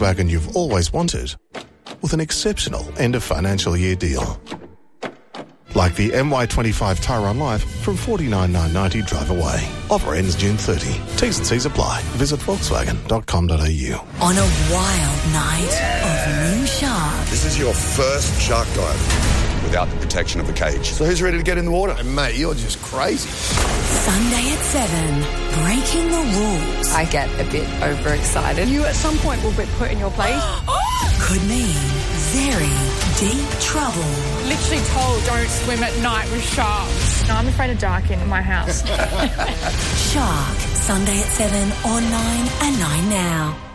Volkswagen you've always wanted with an exceptional end of financial year deal. Like the MY25 Tyron Life from $49,990 drive away. Offer ends June 30. T's and C's apply. Visit Volkswagen.com.au. On a wild night of new sharks. This is your first shark dive without the protection of a cage. So who's ready to get in the water? And mate, you're just crazy. Sunday at 7, breaking the rules. I get a bit overexcited. You at some point will be put in your place. Could mean very deep trouble. Literally told don't swim at night with sharks. No, I'm afraid of dark in my house. Shark, Sunday at 7 on 9 and 9 Now.